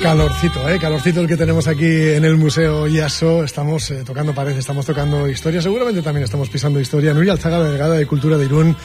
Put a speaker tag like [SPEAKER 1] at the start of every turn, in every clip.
[SPEAKER 1] Calorcito el que tenemos aquí en el Museo Yaso. Estamos tocando pared, estamos tocando historia, seguramente también estamos pisando historia. Nuria Alzaga, delegada de Cultura de Irún.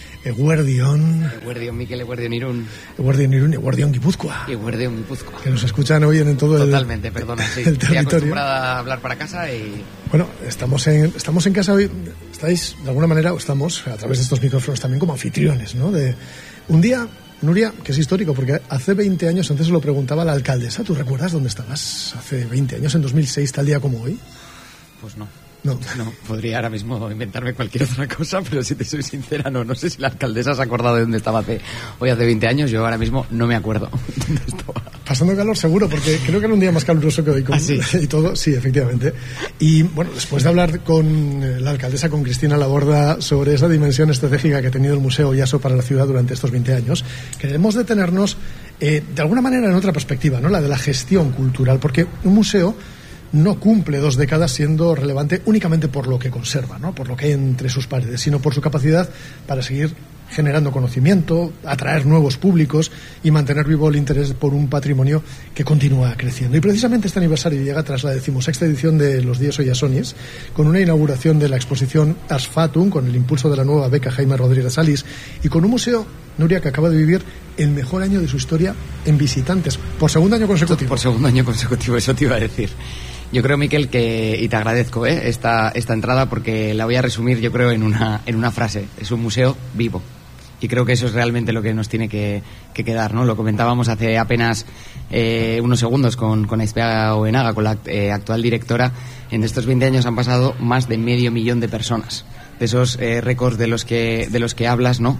[SPEAKER 1] Eguerdión,
[SPEAKER 2] Mikel, Eguerdión Irún.
[SPEAKER 1] Eguerdión Guipúzcoa.
[SPEAKER 2] Eguerdión Guipúzcoa.
[SPEAKER 1] Que nos escuchan hoy en todo
[SPEAKER 2] Totalmente, perdona, sí.
[SPEAKER 1] el territorio.
[SPEAKER 2] Estoy acostumbrada a hablar para casa y...
[SPEAKER 1] Bueno, estamos en casa hoy. Estáis, de alguna manera, estamos a través de estos micrófonos también como anfitriones, ¿no? De un día, Nuria, que es histórico, porque hace 20 años, antes se lo preguntaba a la alcaldesa, ¿tú recuerdas dónde estabas hace 20 años, en 2006, tal día como hoy?
[SPEAKER 2] Pues no.
[SPEAKER 1] No,
[SPEAKER 2] podría ahora mismo inventarme cualquier otra cosa, pero si te soy sincera, no sé si la alcaldesa se ha acordado de dónde estaba hace 20 años, yo ahora mismo no me acuerdo dónde estaba.
[SPEAKER 1] Pasando calor seguro, porque creo que era un día más caluroso que hoy.
[SPEAKER 2] ¿Sí?
[SPEAKER 1] Y todo, sí, efectivamente. Y bueno, después de hablar con la alcaldesa, con Cristina Laborda, sobre esa dimensión estratégica que ha tenido el Museo Yaso para la ciudad durante estos 20 años, queremos detenernos de alguna manera en otra perspectiva, ¿no? La de la gestión cultural, porque un museo no cumple 2 décadas siendo relevante únicamente por lo que conserva, ¿no? Por lo que hay entre sus paredes, sino por su capacidad para seguir generando conocimiento, atraer nuevos públicos y mantener vivo el interés por un patrimonio que continúa creciendo. Y precisamente este aniversario llega tras la 16ª edición de los Dies Oyasonis, con una inauguración de la exposición Ars Fatum, con el impulso de la nueva beca Jaime Rodríguez Salís, y con un museo, Nuria, que acaba de vivir el mejor año de su historia en visitantes, por segundo año consecutivo.
[SPEAKER 2] Por segundo año consecutivo, eso te iba a decir. Yo creo, Mikel, y te agradezco esta entrada, porque la voy a resumir, yo creo, en una frase. Es un museo vivo. Y creo que eso es realmente lo que nos tiene que quedar, ¿no? Lo comentábamos hace apenas unos segundos con Aizpea Oenaga, con la actual directora. En estos 20 años han pasado más de 500.000 de personas. De esos récords de los que hablas, ¿no?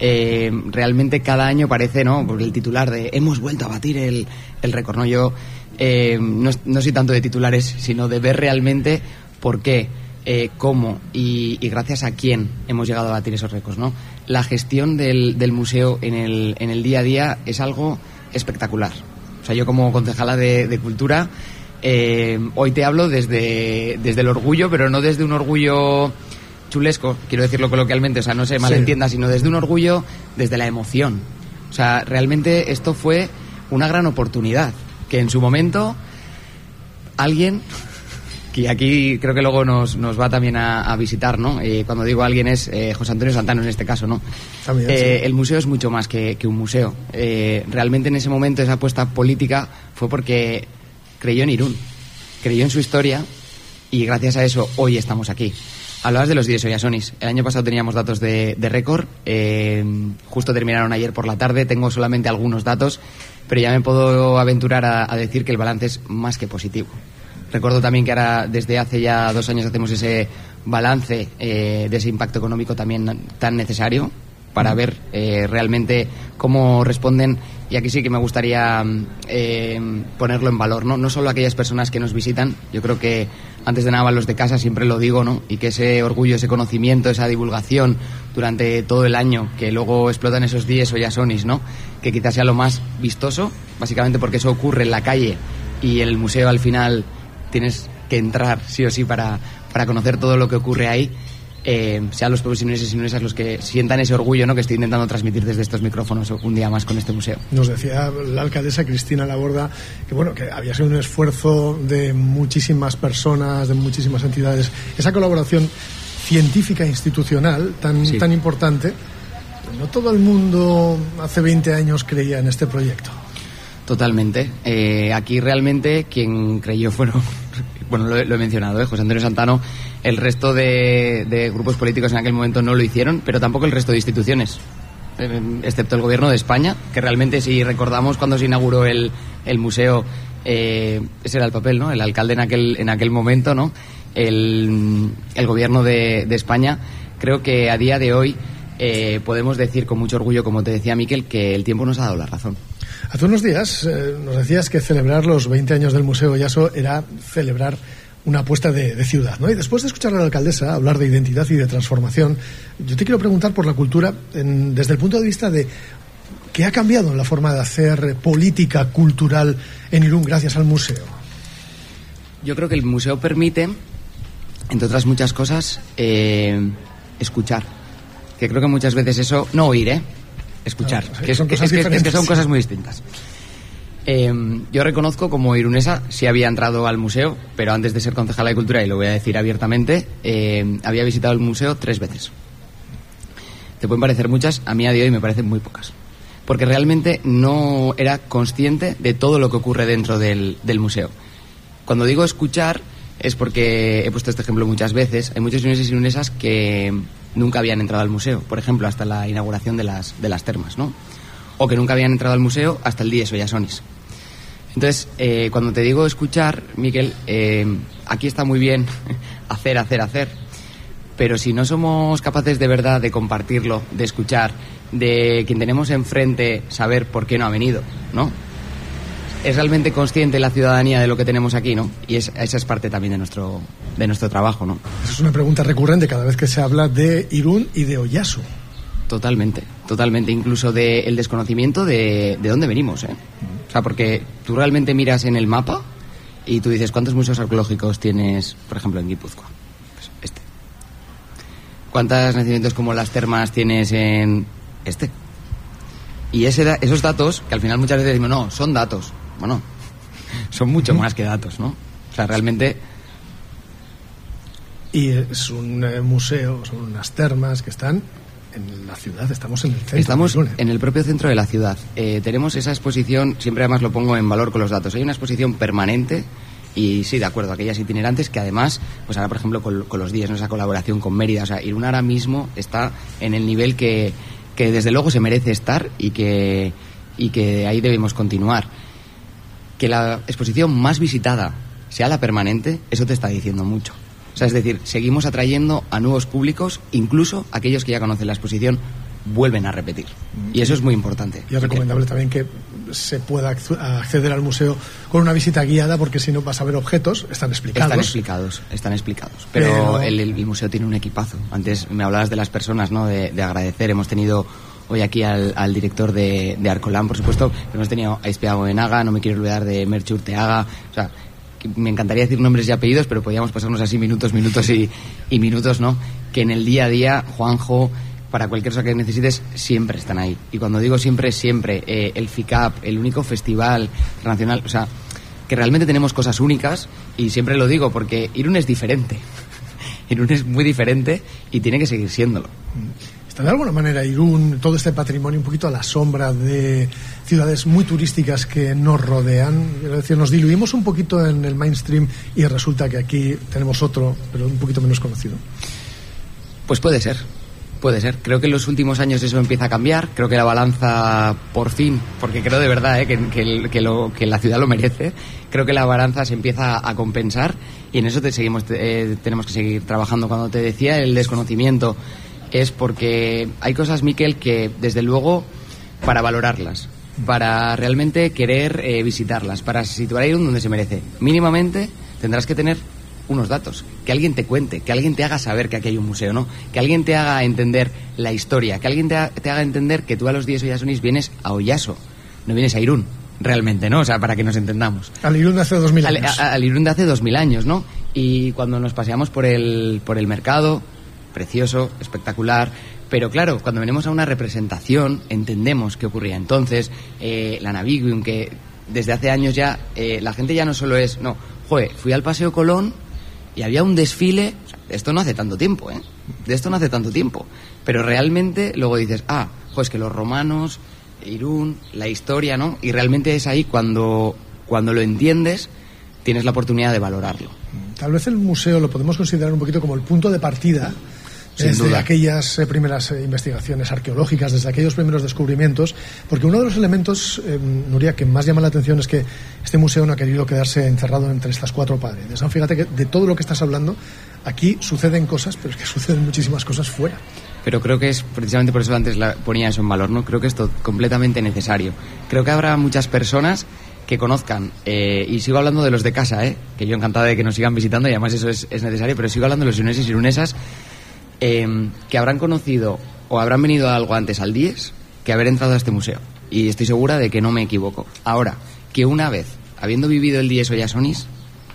[SPEAKER 2] Realmente cada año parece, ¿no? Porque el titular de hemos vuelto a batir el récord, ¿no? Yo no soy tanto de titulares, sino de ver realmente por qué, cómo y gracias a quién hemos llegado a batir esos récords, ¿no? La gestión del museo en el día a día es algo espectacular. O sea, yo como concejala de Cultura, hoy te hablo desde el orgullo, pero no desde un orgullo chulesco, quiero decirlo coloquialmente, o sea, no se malentienda, sí, sino desde un orgullo, desde la emoción. O sea, realmente esto fue una gran oportunidad, que en su momento alguien, que aquí creo que luego nos va también a visitar, ¿no? Cuando digo alguien es José Antonio Santano en este caso, ¿no?
[SPEAKER 1] También, sí.
[SPEAKER 2] El museo es mucho más que un museo. Realmente en ese momento esa apuesta política fue porque creyó en Irún, creyó en su historia, y gracias a eso hoy estamos aquí. Hablabas de los Dies Oyasonis. El año pasado teníamos datos de récord, justo terminaron ayer por la tarde, tengo solamente algunos datos, pero ya me puedo aventurar a decir que el balance es más que positivo. Recuerdo también que ahora, desde hace ya 2 años, hacemos ese balance de ese impacto económico también tan necesario para ver realmente cómo responden. Y aquí sí que me gustaría ponerlo en valor, ¿no? No solo aquellas personas que nos visitan, yo creo que antes de nada los de casa, siempre lo digo, ¿no? Y que ese orgullo, ese conocimiento, esa divulgación durante todo el año, que luego explotan esos Dies Oyasonis, ¿no? Que quizás sea lo más vistoso, básicamente porque eso ocurre en la calle y el museo al final tienes que entrar sí o sí para conocer todo lo que ocurre ahí. Sean los pueblos sinueses y sinuesas los que sientan ese orgullo, ¿no?, que estoy intentando transmitir desde estos micrófonos un día más con este museo.
[SPEAKER 1] Nos decía la alcaldesa Cristina Laborda que bueno, que había sido un esfuerzo de muchísimas personas, de muchísimas entidades, esa colaboración científica e institucional tan importante. No todo el mundo hace 20 años creía en este proyecto.
[SPEAKER 2] Totalmente. Aquí realmente quien creyó fueron, bueno, lo he mencionado, José Antonio Santano. El resto de grupos políticos en aquel momento no lo hicieron, pero tampoco el resto de instituciones, excepto el Gobierno de España, que realmente, si recordamos cuando se inauguró el museo, ese era el papel, ¿no? El alcalde en aquel momento, ¿no? El Gobierno de España. Creo que a día de hoy podemos decir con mucho orgullo, como te decía Mikel, que el tiempo nos ha dado la razón.
[SPEAKER 1] Hace unos días nos decías que celebrar los 20 años del Museo Yaso era celebrar una apuesta de ciudad, ¿no? Y después de escuchar a la alcaldesa hablar de identidad y de transformación, yo te quiero preguntar por la cultura desde el punto de vista de qué ha cambiado en la forma de hacer política cultural en Irún gracias al museo.
[SPEAKER 2] Yo creo que el museo permite, entre otras muchas cosas, escuchar. Que creo que muchas veces eso, no oír, escuchar,
[SPEAKER 1] claro,
[SPEAKER 2] que son cosas muy distintas. Yo reconozco como irunesa sí había entrado al museo, pero antes de ser concejala de Cultura, y lo voy a decir abiertamente, había visitado el museo 3 veces. Te pueden parecer muchas, a mí a día de hoy me parecen muy pocas. Porque realmente no era consciente de todo lo que ocurre dentro del museo. Cuando digo escuchar, es porque he puesto este ejemplo muchas veces. Hay muchos iruneses y irunesas que nunca habían entrado al museo, por ejemplo, hasta la inauguración de las termas, ¿no? O que nunca habían entrado al museo hasta el Dies Oyasonis. Entonces, cuando te digo escuchar, Miquel, aquí está muy bien hacer, pero si no somos capaces de verdad de compartirlo, de escuchar, de quien tenemos enfrente saber por qué no ha venido, ¿no? Es realmente consciente la ciudadanía de lo que tenemos aquí, ¿no? Y esa es parte también de nuestro trabajo, ¿no?
[SPEAKER 1] Esa es una pregunta recurrente cada vez que se habla de Irún y de Oyaso.
[SPEAKER 2] Totalmente, incluso del desconocimiento de dónde venimos, ¿eh? O sea, porque tú realmente miras en el mapa y tú dices, ¿cuántos museos arqueológicos tienes, por ejemplo, en Guipúzcoa? Pues este. ¿Cuántos nacimientos como las termas tienes en este? Y esos datos, que al final muchas veces decimos, no, son datos. Bueno, son mucho más que datos, ¿no? O sea, realmente...
[SPEAKER 1] Y es un museo, son unas termas que están en la ciudad, estamos en el centro.
[SPEAKER 2] Estamos en el propio centro de la ciudad. Tenemos esa exposición, siempre además lo pongo en valor con los datos. Hay una exposición permanente y sí, de acuerdo, aquellas itinerantes que además, pues ahora por ejemplo con los días, ¿no? Esa colaboración con Mérida, o sea, Irún ahora mismo está en el nivel que desde luego se merece estar y que ahí debemos continuar. Que la exposición más visitada sea la permanente, eso te está diciendo mucho. O sea, es decir, seguimos atrayendo a nuevos públicos, incluso aquellos que ya conocen la exposición vuelven a repetir. Y eso es muy importante.
[SPEAKER 1] Y es recomendable también que se pueda acceder al museo con una visita guiada, porque si no vas a ver objetos, están explicados.
[SPEAKER 2] Están explicados. Pero el museo tiene un equipazo. Antes me hablabas de las personas, ¿no? De agradecer. Hemos tenido hoy aquí al director de Arcolán, por supuesto. Hemos tenido a Espiago Enaga, no me quiero olvidar de Merche Urteaga. O sea, me encantaría decir nombres y apellidos, pero podríamos pasarnos así minutos y minutos, ¿no? Que en el día a día, Juanjo, para cualquier cosa que necesites, siempre están ahí. Y cuando digo siempre, el FICAP, el único festival internacional, o sea, que realmente tenemos cosas únicas, y siempre lo digo porque Irún es diferente. Irún es muy diferente y tiene que seguir siéndolo.
[SPEAKER 1] ¿Está de alguna manera Irún, todo este patrimonio, un poquito a la sombra de ciudades muy turísticas que nos rodean? Es decir, nos diluimos un poquito en el mainstream y resulta que aquí tenemos otro, pero un poquito menos conocido. Pues
[SPEAKER 2] puede ser. Creo que en los últimos años eso empieza a cambiar. Creo que la balanza, por fin, porque creo de verdad que la ciudad lo merece, creo que la balanza se empieza a compensar, y en eso tenemos que seguir trabajando. Cuando te decía el desconocimiento, es porque hay cosas, Miquel, que desde luego, para valorarlas, para realmente querer visitarlas, para situar a Irún donde se merece, mínimamente tendrás que tener unos datos, que alguien te cuente, que alguien te haga saber que aquí hay un museo, ¿no? Que alguien te haga entender la historia, que alguien te haga entender que tú a los Dies Oyasonis vienes a Oyaso, no vienes a Irún, realmente, ¿no? O sea, para que nos entendamos.
[SPEAKER 1] Al Irún de hace 2000 años.
[SPEAKER 2] Al Irún de hace 2000 años, ¿no? Y cuando nos paseamos por el mercado, precioso, espectacular, pero claro, cuando venimos a una representación, entendemos qué ocurría entonces, la Naviguum, que desde hace años ya, la gente ya no solo es, no, joder, fui al Paseo Colón y había un desfile, o sea, esto no hace tanto tiempo, pero realmente luego dices, pues que los romanos, Irún, la historia, ¿no? Y realmente es ahí cuando lo entiendes, tienes la oportunidad de valorarlo.
[SPEAKER 1] Tal vez el museo lo podemos considerar un poquito como el punto de partida desde aquellas primeras investigaciones arqueológicas, desde aquellos primeros descubrimientos, porque uno de los elementos, Nuria, que más llama la atención es que este museo no ha querido quedarse encerrado entre estas 4 paredes, ¿no? Fíjate que de todo lo que estás hablando, aquí suceden cosas, pero es que suceden muchísimas cosas fuera.
[SPEAKER 2] Pero creo que es precisamente por eso antes ponía eso en valor, ¿no? Creo que esto es completamente necesario. Creo que habrá muchas personas que conozcan, y sigo hablando de los de casa, que yo encantado de que nos sigan visitando, y además eso es necesario, pero sigo hablando de los iruneses y irunesas, que habrán conocido o habrán venido algo antes al Dies que haber entrado a este museo, y estoy segura de que no me equivoco. Ahora, que una vez, habiendo vivido el Dies Oyasonis,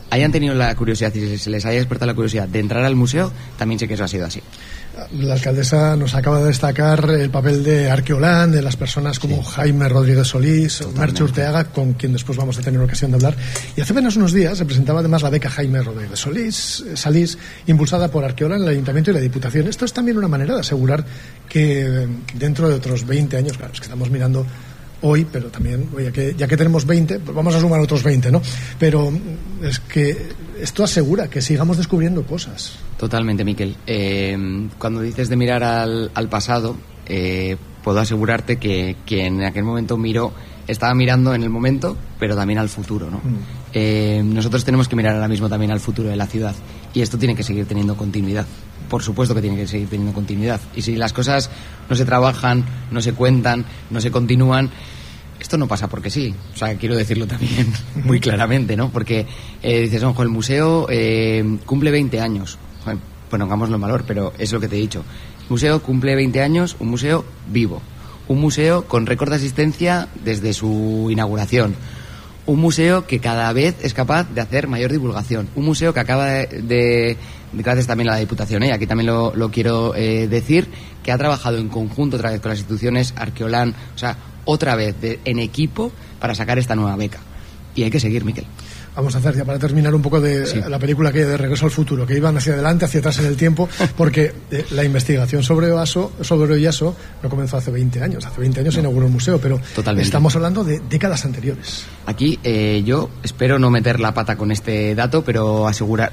[SPEAKER 2] hayan tenido la curiosidad y se les haya despertado la curiosidad de entrar al museo, también sé que eso ha sido así.
[SPEAKER 1] La alcaldesa nos acaba de destacar el papel de Arqueolán, de las personas como Jaime Rodríguez Solís, Merche Urteaga, con quien después vamos a tener ocasión de hablar. Y hace apenas unos días se presentaba además la beca Jaime Rodríguez Solís, impulsada por Arqueolán, el Ayuntamiento y la Diputación. Esto es también una manera de asegurar que dentro de otros 20 años, claro, es que estamos mirando hoy, pero también, ya que tenemos 20, pues vamos a sumar otros 20, ¿no? Pero es que esto asegura que sigamos descubriendo cosas.
[SPEAKER 2] Totalmente, Miquel. Cuando dices de mirar al pasado, puedo asegurarte que en aquel momento estaba mirando en el momento, pero también al futuro, ¿no? Nosotros tenemos que mirar ahora mismo también al futuro de la ciudad, y esto tiene que seguir teniendo continuidad. Por supuesto que tiene que seguir teniendo continuidad. Y si las cosas no se trabajan, no se cuentan, no se continúan, esto no pasa porque sí. O sea, quiero decirlo también muy claramente, ¿no? Porque dices, ojo, el museo cumple 20 años. Bueno, pongámoslo en valor, pero es lo que te he dicho. El museo cumple 20 años, un museo vivo. Un museo con récord de asistencia desde su inauguración. Un museo que cada vez es capaz de hacer mayor divulgación. Un museo que acaba de gracias también a la Diputación, aquí también lo quiero decir, que ha trabajado en conjunto otra vez con las instituciones Arqueolán, o sea, otra vez en equipo para sacar esta nueva beca. Y hay que seguir, Miquel.
[SPEAKER 1] Vamos a hacer ya para terminar un poco de la película que de Regreso al Futuro, que iban hacia adelante, hacia atrás en el tiempo, porque la investigación sobre Oyaso no comenzó hace 20 años. Hace 20 años se inauguró el museo, pero
[SPEAKER 2] totalmente.
[SPEAKER 1] Estamos hablando de décadas anteriores.
[SPEAKER 2] Aquí yo espero no meter la pata con este dato, pero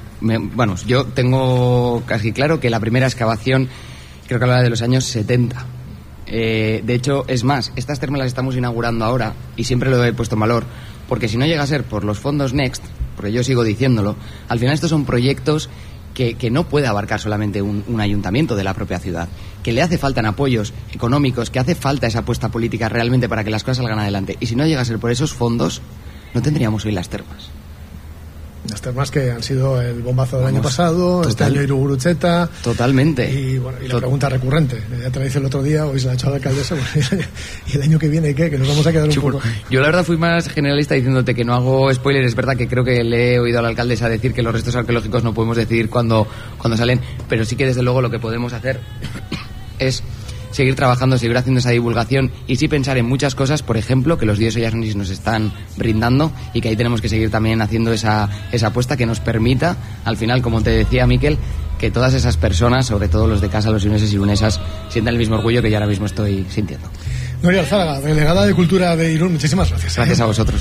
[SPEAKER 2] yo tengo casi claro que la primera excavación creo que hablaba de los años 70. De hecho, es más, estas termas las estamos inaugurando ahora y siempre lo he puesto en valor, porque si no llega a ser por los fondos Next, porque yo sigo diciéndolo, al final estos son proyectos que no puede abarcar solamente un ayuntamiento de la propia ciudad, que le hace falta apoyos económicos, que hace falta esa apuesta política realmente para que las cosas salgan adelante. Y si no llega a ser por esos fondos, no tendríamos hoy las termas.
[SPEAKER 1] Las termas que han sido el bombazo del año pasado, este año Irugurucheta.
[SPEAKER 2] Totalmente.
[SPEAKER 1] Y la pregunta recurrente, ya te la hice el otro día, hoy se la ha echado la alcaldesa, ¿y el año que viene qué? Que nos vamos a quedar un poco...
[SPEAKER 2] Yo la verdad fui más generalista diciéndote que no hago spoilers, es verdad que creo que le he oído a la alcaldesa decir que los restos arqueológicos no podemos decidir cuándo salen, pero sí que desde luego lo que podemos hacer es seguir trabajando, seguir haciendo esa divulgación y sí pensar en muchas cosas, por ejemplo, que los Dies Oyasonis nos están brindando y que ahí tenemos que seguir también haciendo esa apuesta que nos permita, al final, como te decía Miquel, que todas esas personas, sobre todo los de casa, los iruneses y irunesas, sientan el mismo orgullo que yo ahora mismo estoy sintiendo.
[SPEAKER 1] Noria Alzága, delegada de Cultura de Irún, muchísimas gracias.
[SPEAKER 2] Gracias a vosotros.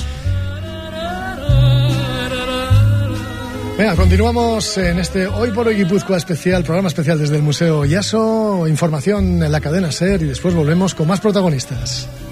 [SPEAKER 1] Venga, continuamos en este Hoy por Hoy Guipúzcoa especial, programa especial desde el Museo Oyaso, información en la cadena SER y después volvemos con más protagonistas.